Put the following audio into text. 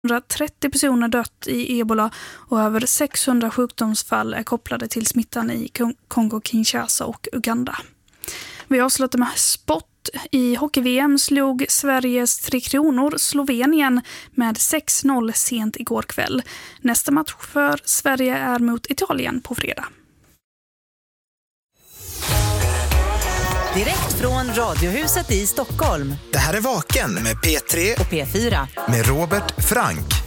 130 personer dött i ebola och över 600 sjukdomsfall är kopplade till smittan i Kongo-Kinshasa och Uganda. Vi avslutar med sport. I hockey-VM slog Sveriges Tre Kronor Slovenien med 6-0 sent igår kväll. Nästa match för Sverige är mot Italien på fredag. Direkt från Radiohuset i Stockholm. Det här är Vaken med P3 och P4 med Robert Frank.